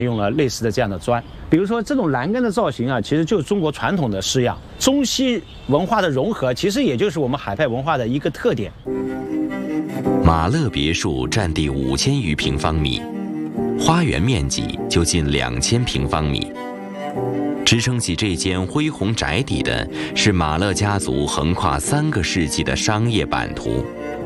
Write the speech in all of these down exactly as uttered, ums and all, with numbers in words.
用了类似的这样的砖。比如说这种栏杆的造型啊，其实就是中国传统的式样，中西文化的融合，其实也就是我们海派文化的一个特点。 马勒别墅占地五千余平方米，花园面积就近两千平方米。支撑起这间恢宏宅邸的是马勒家族横跨三个世纪的商业版图。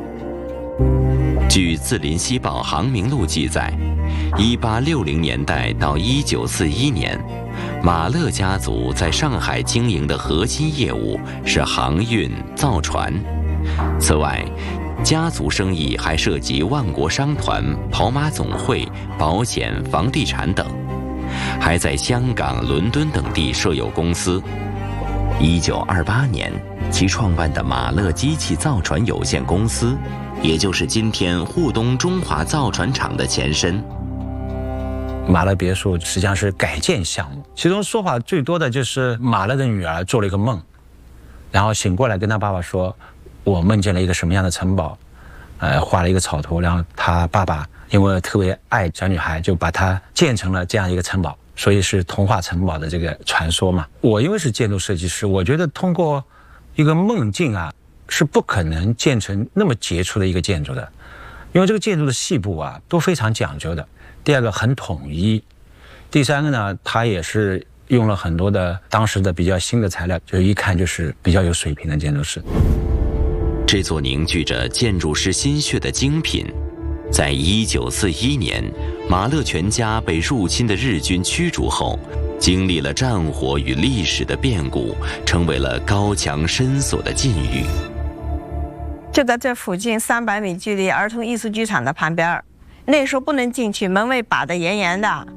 据《字林西报航明录》记载，一八六零年代到一九四一年，马勒家族在上海经营的核心业务是航运、造船。此外，家族生意还涉及万国商团、跑马总会、保险、房地产等，还在香港、伦敦等地设有公司。一九二八年，其创办的马勒机器造船有限公司，也就是今天沪东中华造船厂的前身。 马勒别墅实际上是改建项目，其中说法最多的就是马勒的女儿做了一个梦，然后醒过来跟他爸爸说，我梦见了一个什么样的城堡，呃，画了一个草图，然后他爸爸因为特别爱小女孩，就把它建成了这样一个城堡，所以是童话城堡的这个传说嘛。我因为是建筑设计师，我觉得通过一个梦境啊，是不可能建成那么杰出的一个建筑的，因为这个建筑的细部啊都非常讲究的。第二个很统一，第三个呢，它也是用了很多的当时的比较新的材料，就一看就是比较有水平的建筑师。 这座凝聚着建筑师心血的精品，在一九四一年，马勒全家被入侵的日军驱逐后，经历了战火与历史的变故，成为了高墙深锁的禁域。 就在这附近三百米距离儿童艺术剧场的旁边，那时候不能进去，门卫把得严严的。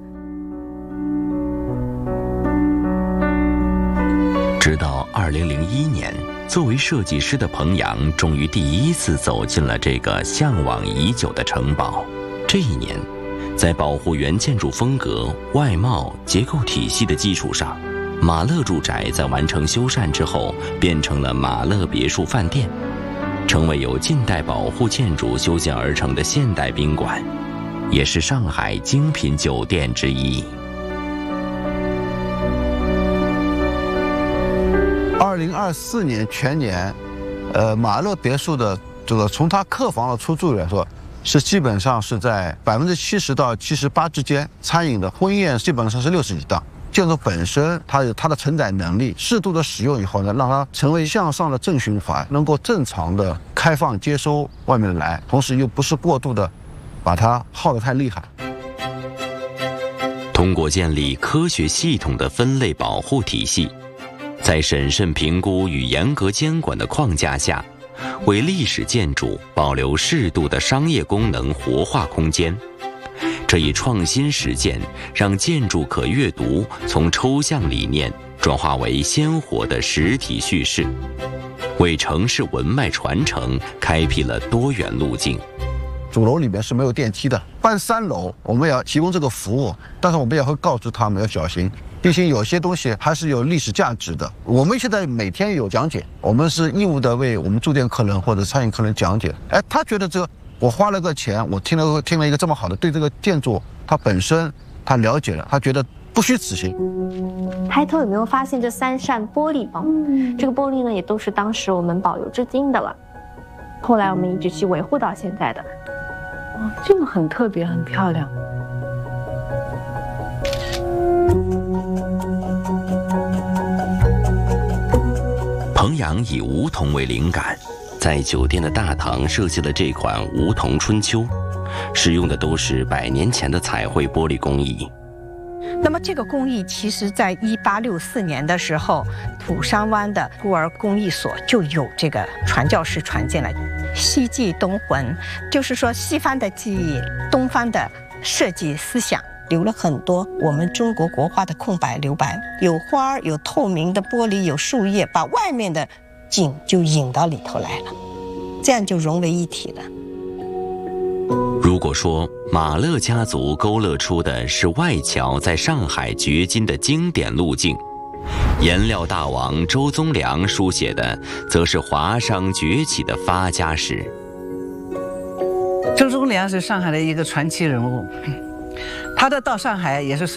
直到二零零一年，作为设计师的彭阳终于第一次走进了这个向往已久的城堡。这一年，在保护原建筑风格、外貌、结构体系的基础上，马勒住宅在完成修缮之后，变成了马勒别墅饭店，成为由近代保护建筑修建而成的现代宾馆，也是上海精品酒店之一。 二零二四年全年，呃，马勒别墅的这个从它客房的出租来说，是基本上是在百分之七十到七十八之间。餐饮的婚宴基本上是六十几档。建筑本身它有它的承载能力，适度的使用以后呢，让它成为向上的正循环，能够正常的开放接收外面的来，同时又不是过度的把它耗得太厉害。 通过建立科学系统的分类保护体系，在审慎评估与严格监管的框架下，为历史建筑保留适度的商业功能活化空间。这一创新实践让建筑可阅读从抽象理念转化为鲜活的实体叙事，为城市文脉传承开辟了多元路径。 主楼里面是没有电梯的，搬三楼我们也要提供这个服务，但是我们也会告知他们要小心，毕竟有些东西还是有历史价值的。我们现在每天有讲解，我们是义务的为我们住店客人或者餐饮客人讲解。哎，他觉得这个我花了个钱，我听了听了一个这么好的，对这个建筑它本身他了解了，他觉得不虚此行。 抬头有没有发现这三扇玻璃窗？嗯，这个玻璃呢也都是当时我们保留至今的了，后来我们一直去维护到现在的。 哦，这个很特别，很漂亮。 彭阳以梧桐为灵感，在酒店的大堂设计了这款梧桐春秋，使用的都是百年前的彩绘玻璃工艺。 那么这个工艺其实在一八六四年的时候，土山湾的孤儿工艺所就有这个传教士传进来。西技东混，就是说西方的技艺，东方的设计思想，留了很多我们中国国画的空白留白，有花，有透明的玻璃，有树叶，把外面的景就引到里头来了，这样就融为一体了。 如果说马勒家族勾勒出的是外侨在上海掘金的经典路径，颜料大王周宗良书写的则是华商崛起的发家史。 周宗良是上海的一个传奇人物， 他的到上海也是